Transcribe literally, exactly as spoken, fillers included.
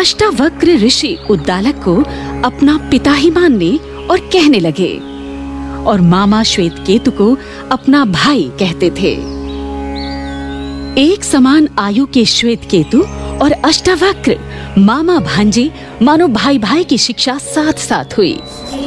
अष्टावक्र ऋषि उद्दालक को अपना पिता ही मानने और कहने लगे, और मामा श्वेतकेतु को अपना भाई कहते थे। एक समान आयु के श्वेतकेतु और अष्टावक्र मामा भांजे मानो भाई भाई की शिक्षा साथ साथ हुई।